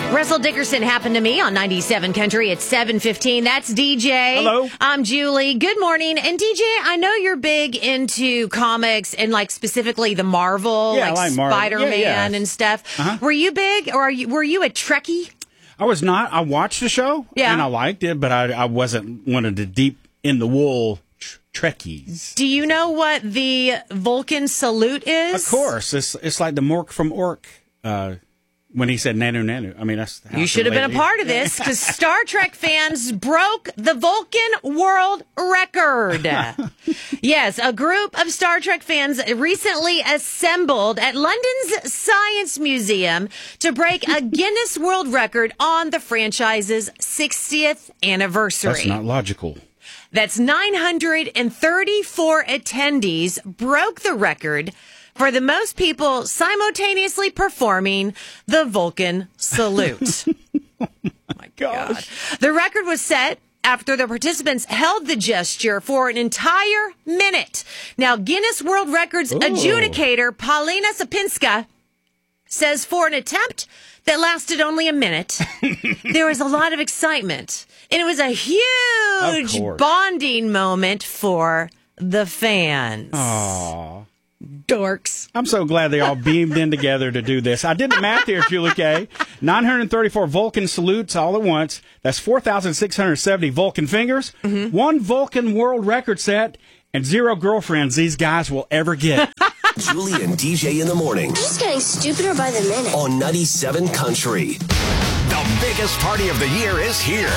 Russell Dickerson happened to me on 97 Country at 7:15. That's DJ. Hello. I'm Julie. Good morning. And DJ, I know you're big into comics and like specifically the Marvel, Yeah, I like Marvel. Spider-Man Yeah. and stuff. Uh-huh. Were you big, or were you a Trekkie? I was not. I watched the show, Yeah. and I liked it, but I wasn't one of the deep in the wool Trekkies. Do you know what the Vulcan salute is? Of course, it's like the Mork from Ork. When he said nanu nanu, I mean that's. You should have been a part of this because Star Trek fans broke the Vulcan world record. Yes, a group of Star Trek fans recently assembled at London's Science Museum to break a Guinness World Record on the franchise's 60th anniversary. That's not logical. That's 934 attendees broke the record for the most people simultaneously performing the Vulcan salute. Oh my gosh. The record was set after the participants held the gesture for an entire minute. Now, Guinness World Records adjudicator Paulina Sapinska says for an attempt that lasted only a minute, there was a lot of excitement. And it was a huge bonding moment for the fans. Aww. Dorks. I'm so glad they all beamed in together to do this. I did the math here, Julie K. 934 Vulcan salutes all at once. That's 4,670 Vulcan fingers, one Vulcan world record set, and 0 girlfriends these guys will ever get. Julie and DJ in the morning. Just getting stupider by the minute. On 97 Country. The biggest party of the year is here.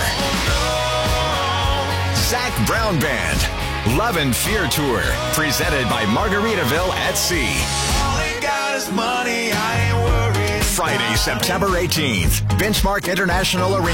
Zac Brown Band. Love and Fear Tour, presented by Margaritaville at Sea. Friday, September 18th, Benchmark International Arena.